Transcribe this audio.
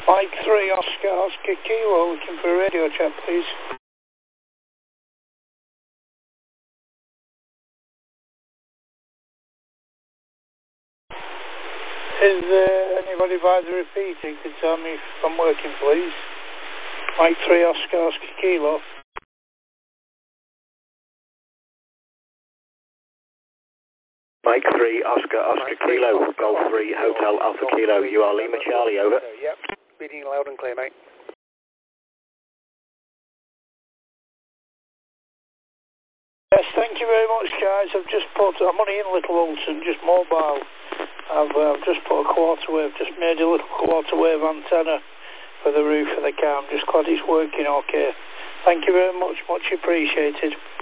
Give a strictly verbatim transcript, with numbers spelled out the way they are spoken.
Mike three, Oscar, Oscar Kilo, looking for a radio check, please. Is uh, anybody by the repeater can tell me if I'm working, please? Mike three, Oscar, Oscar Kilo. Mike three, Oscar, Oscar Kilo, Golf three, Hotel Alpha Kilo, you are Lima Charlie, over. Uh, yep, reading loud and clear, mate. Yes, thank you very much, guys. I've just put, I'm only in Little Hulton, just mobile. I've, uh, I've just put a quarter wave, just made a little quarter wave antenna for the roof of the car. I'm just glad it's working okay. Thank you very much, much appreciated.